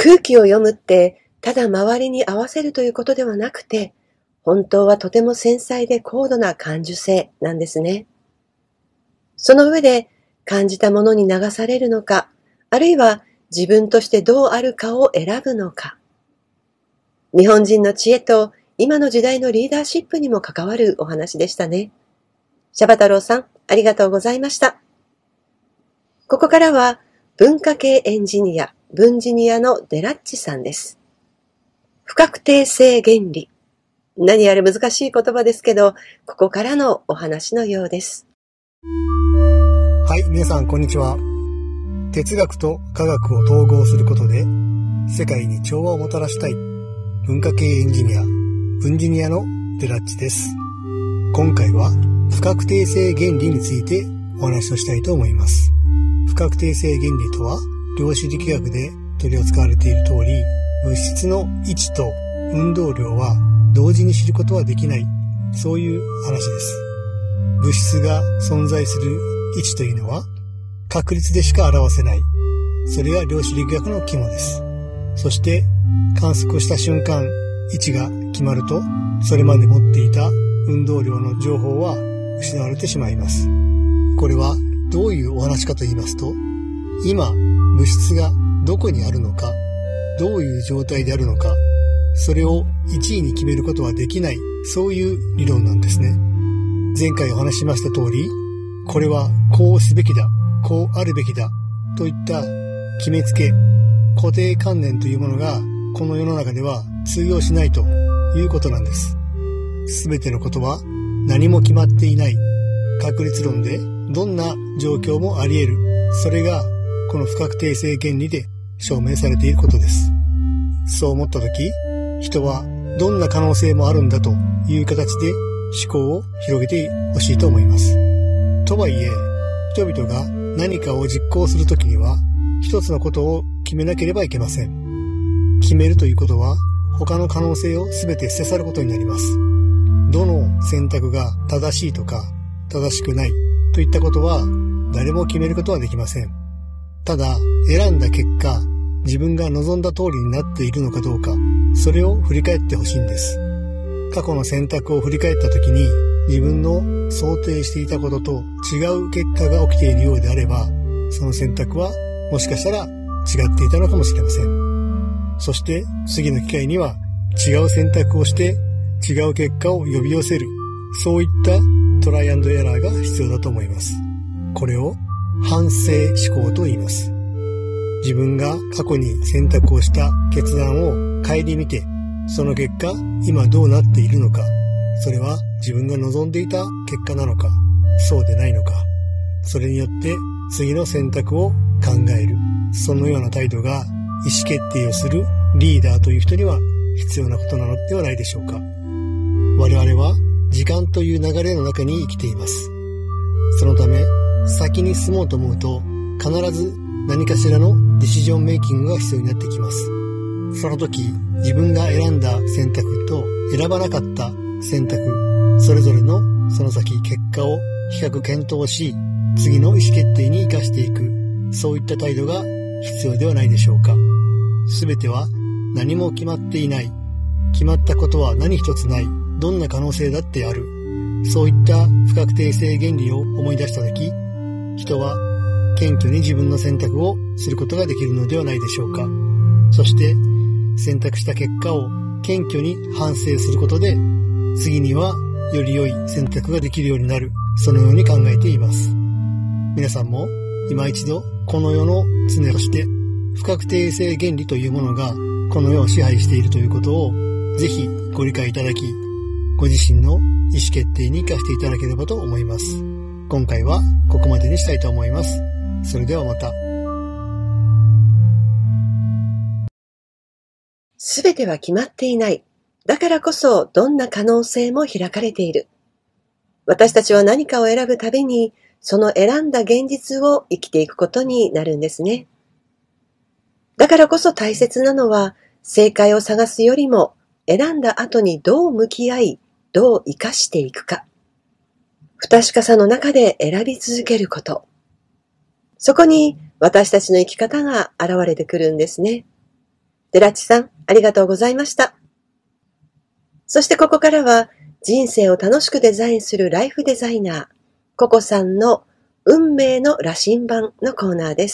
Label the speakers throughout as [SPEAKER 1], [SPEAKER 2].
[SPEAKER 1] 空気を読むって、ただ周りに合わせるということではなくて、本当はとても繊細で高度な感受性なんですね。その上で感じたものに流されるのか、あるいは自分としてどうあるかを選ぶのか。日本人の知恵と今の時代のリーダーシップにも関わるお話でしたね。シャバ太郎さん、ありがとうございました。ここからは文化系エンジニア、文ジニアのデラッチさんです。不確定性原理。何やら難しい言葉ですけど、ここからのお話のようです。
[SPEAKER 2] はい、皆さんこんにちは。哲学と科学を統合することで世界に調和をもたらしたい文化系エンジニア、文ジニアのデラッチです。今回は不確定性原理についてお話をしたいと思います。不確定性原理とは、量子力学で取り扱われている通り、物質の位置と運動量は同時に知ることはできない、そういう話です。物質が存在する位置というのは確率でしか表せない。それが量子力学の肝です。そして観測した瞬間、位置が決まると、それまで持っていた運動量の情報は失われてしまいます。これはどういうお話かと言いますと、今物質がどこにあるのか、どういう状態であるのか、それを一位に決めることはできない、そういう理論なんですね。前回お話ししました通り、これはこうすべきだ、こうあるべきだといった決めつけ、固定観念というものがこの世の中では通用しないということなんです。すべてのことは何も決まっていない、確率論でどんな状況もあり得る、それがこの不確定性原理で証明されていることです。そう思ったとき、人はどんな可能性もあるんだという形で思考を広げてほしいと思います。とはいえ、人々が何かを実行するときには、一つのことを決めなければいけません。決めるということは、他の可能性を全て捨て去ることになります。どの選択が正しいとか、正しくないといったことは、誰も決めることはできません。ただ、選んだ結果、自分が望んだ通りになっているのかどうか、それを振り返ってほしいんです。過去の選択を振り返ったときに、自分の想定していたことと違う結果が起きているようであれば、その選択はもしかしたら違っていたのかもしれません。そして次の機会には違う選択をして違う結果を呼び寄せる、そういったトライアンドエラーが必要だと思います。これを反省思考と言います。自分が過去に選択をした決断を顧みて、その結果今どうなっているのか、それは自分が望んでいた結果なのか、そうでないのか、それによって次の選択を考える、そのような態度が意思決定をするリーダーという人には必要なことなのではないでしょうか。我々は時間という流れの中に生きています。そのため先に進もうと思うと、必ず何かしらのディシジョンメイキングが必要になってきます。その時、自分が選んだ選択と選ばなかった選択、それぞれのその先結果を比較検討し、次の意思決定に生かしていく、そういった態度が必要ではないでしょうか。すべては何も決まっていない、決まったことは何一つない、どんな可能性だってある、そういった不確定性原理を思い出したとき、人は謙虚に自分の選択をすることができるのではないでしょうか。そして選択した結果を謙虚に反省することで、次にはより良い選択ができるようになる、そのように考えています。皆さんも今一度この世の常として不確定性原理というものがこの世を支配しているということをぜひご理解いただき、ご自身の意思決定に生かしていただければと思います。今回はここまでにしたいと思います。それではまた。
[SPEAKER 1] すべては決まっていない。だからこそどんな可能性も開かれている。私たちは何かを選ぶたびに、その選んだ現実を生きていくことになるんですね。だからこそ大切なのは、正解を探すよりも、選んだ後にどう向き合い、どう生かしていくか。不確かさの中で選び続けること。そこに私たちの生き方が現れてくるんですね。 寺地さん、ありがとうございました。そしてここからは、人生を楽しくデザインするライフデザイナー、ココさんの運命の羅針盤のコーナーです。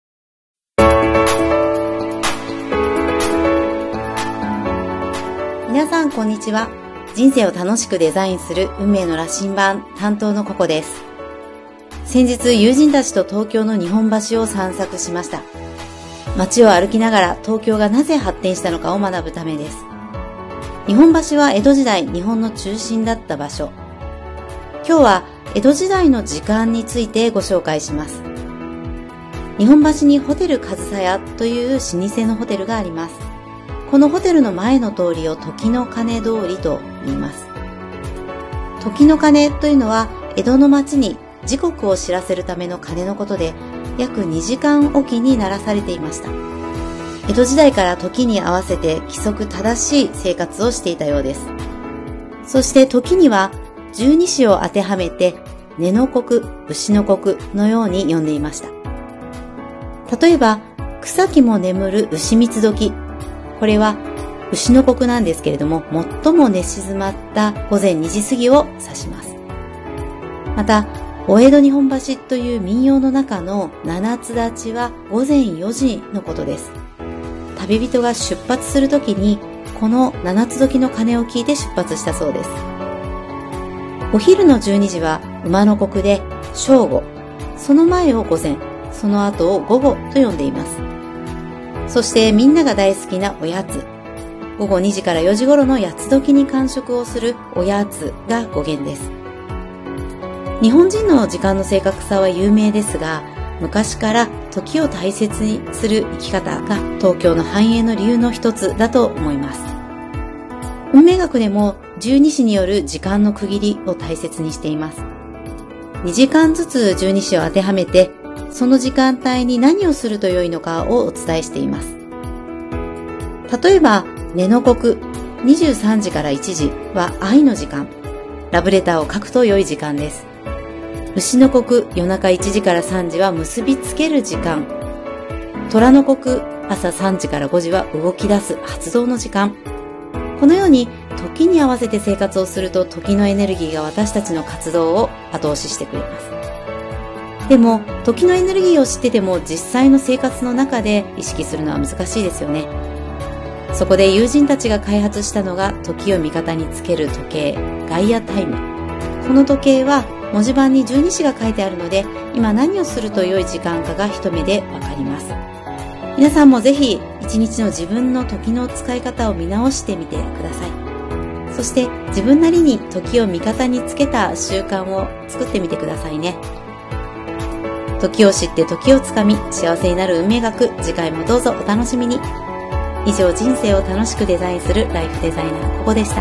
[SPEAKER 3] 皆さんこんにちは。人生を楽しくデザインする運命の羅針盤担当のココです。先日友人たちと東京の日本橋を散策しました。街を歩きながら東京がなぜ発展したのかを学ぶためです。日本橋は江戸時代日本の中心だった場所。今日は江戸時代の時間についてご紹介します。日本橋にホテル上総屋という老舗のホテルがあります。このホテルの前の通りを時の鐘通りと言います。時の鐘というのは江戸の町に時刻を知らせるための鐘のことで、約2時間おきに鳴らされていました。江戸時代から時に合わせて規則正しい生活をしていたようです。そして時には十二支を当てはめて、寝の刻、牛の刻のように呼んでいました。例えば、草木も眠る牛蜜時。これは牛の刻なんですけれども、最も寝静まった午前2時過ぎを指します。また、お江戸日本橋という民謡の中の七つ立ちは午前4時のことです。旅人が出発するときに、この七つ時の鐘を聞いて出発したそうです。お昼の12時は馬の刻で正午、その前を午前、その後を午後と呼んでいます。そしてみんなが大好きなおやつ。午後2時から4時頃の八つ時に間食をするおやつが語源です。日本人の時間の正確さは有名ですが、昔から時を大切にする生き方が東京の繁栄の理由の一つだと思います。運命学でも十二支による時間の区切りを大切にしています。2時間ずつ十二支を当てはめて、その時間帯に何をすると良いのかをお伝えしています。例えば、寝の刻、23時から1時は愛の時間。ラブレターを書くと良い時間です。牛の刻、夜中1時から3時は結びつける時間。虎の刻、朝3時から5時は動き出す発動の時間。このように、時に合わせて生活をすると時のエネルギーが私たちの活動を後押ししてくれます。でも、時のエネルギーを知ってても実際の生活の中で意識するのは難しいですよね。そこで友人たちが開発したのが時を味方につける時計、ガイアタイム。この時計は文字盤に十二支が書いてあるので、今何をすると良い時間かが一目でわかります。皆さんもぜひ一日の自分の時の使い方を見直してみてください。そして自分なりに時を味方につけた習慣を作ってみてくださいね。時を知って時をつかみ、幸せになる運命学、次回もどうぞお楽しみに。以上、人生を楽しくデザインするライフデザイナーココでした。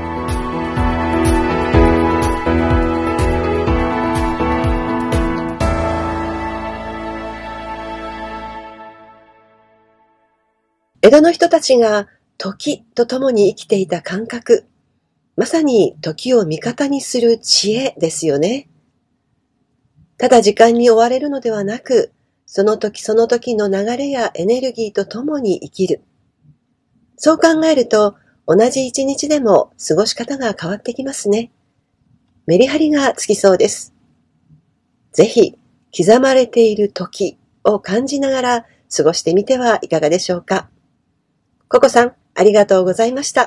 [SPEAKER 1] 江戸の人たちが時と共に生きていた感覚、まさに時を味方にする知恵ですよね。ただ時間に追われるのではなく、その時その時の流れやエネルギーと共に生きる。そう考えると、同じ一日でも過ごし方が変わってきますね。メリハリがつきそうです。ぜひ、刻まれている時を感じながら過ごしてみてはいかがでしょうか。ココさん、ありがとうございました。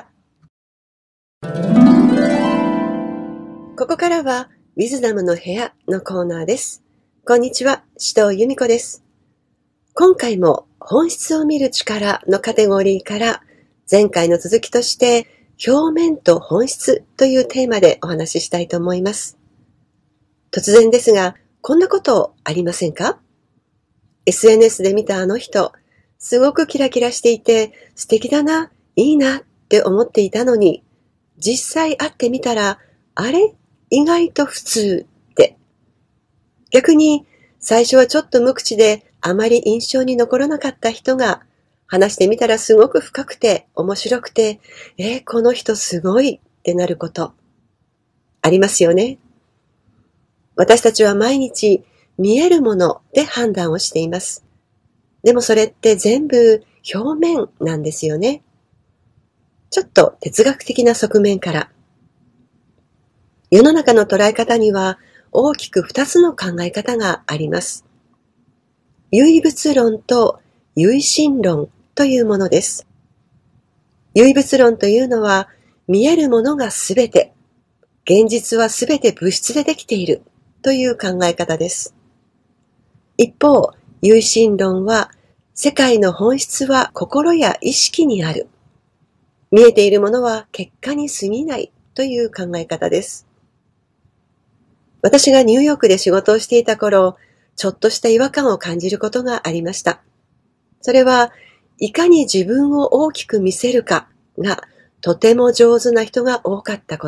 [SPEAKER 1] ここからは、ウィズダムの部屋のコーナーです。こんにちは、紫藤由美子です。今回も本質を見る力のカテゴリーから前回の続きとして表面と本質というテーマでお話ししたいと思います。突然ですが、こんなことありませんか？ SNS で見たあの人、すごくキラキラしていて素敵だな、いいなって思っていたのに、実際会ってみたら、あれ？意外と普通って。逆に最初はちょっと無口であまり印象に残らなかった人が話してみたらすごく深くて面白くて、この人すごいってなることありますよね。私たちは毎日見えるもので判断をしています。 でもそれって全部表面なんですよね。ちょっと哲学的な側面から。世の中の捉え方には大きく2つの考え方があります。唯物論と唯心論というものです。唯物論というのは見えるものがすべて、現実はすべて物質でできているという考え方です。一方、唯心論は世界の本質は心や意識にある。見えているものは結果に過ぎないという考え方です。私がニューヨークで仕事をしていた頃、ちょっとした違和感を感じることがありました。それはいかに自分を大きく見せるかがとても上手な人が多かったこと。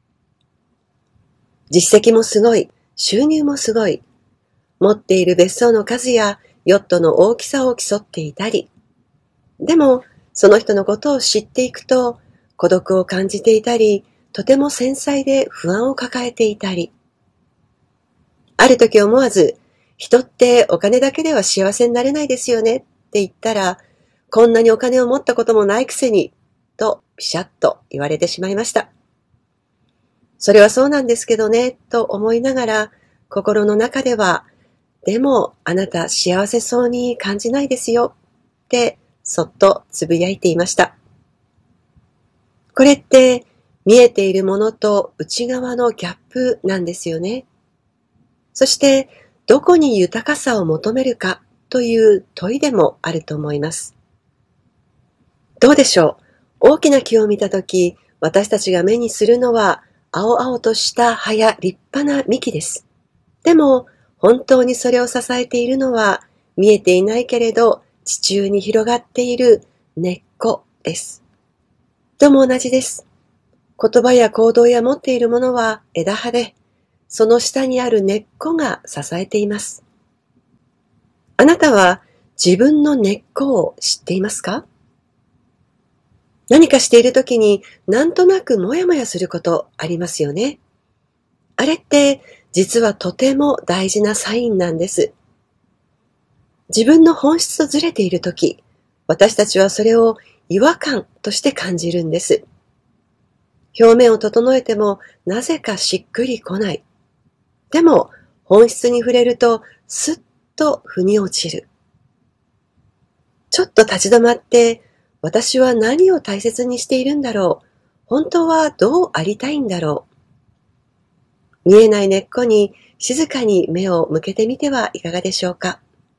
[SPEAKER 1] 実績もすごい、収入もすごい、持っている別荘の数やヨットの大きさを競っていたり、でもその人のことを知っていくと孤独を感じていたり、とても繊細で不安を抱えていたり、ある時思わず、人ってお金だけでは幸せになれないですよねって言ったら、こんなにお金を持ったこともないくせに、とピシャッと言われてしまいました。それはそうなんですけどね、と思いながら、心の中では、でもあなた幸せそうに感じないですよ、ってそっとつぶやいていました。これって見えているものと内側のギャップなんですよね。そしてどこに豊かさを求めるかという問いでもあると思います。どうでしょう。大きな木を見たとき、私たちが目にするのは青々とした葉や立派な幹です。でも本当にそれを支えているのは見えていないけれど地中に広がっている根っこです。とも同じです。言葉や行動や持っているものは枝葉で、その下にある根っこが支えています。あなたは自分の根っこを知っていますか？何かしているときになんとなくもやもやすることありますよね。あれって実はとても大事なサインなんです。自分の本質とずれているとき、私たちはそれを違和感として感じるんです。表面を整えてもなぜかしっくりこない。でも本質に触れるとスッと腑に落ちる。ちょっと立ち止まって私は何を大切にしているんだろう。本当はどうありたいんだろう。見えない根っこに静かに目を向けてみてはいかがでしょうか。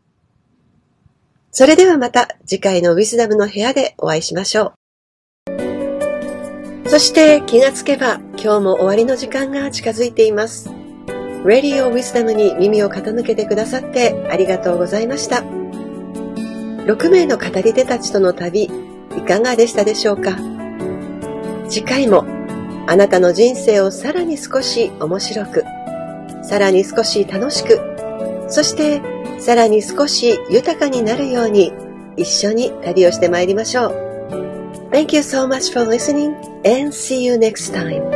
[SPEAKER 1] それではまた次回のウィズダムの部屋でお会いしましょう。そして気がつけば今日も終わりの時間が近づいています。Radio Wisdom に耳を傾けてくださってありがとうございました。6名の語り手たちとの旅、いかがでしたでしょうか。次回もあなたの人生をさらに少し面白く、さらに少し楽しく、そしてさらに少し豊かになるように一緒に旅をしてまいりましょう。Thank you so much for listening and see you next time.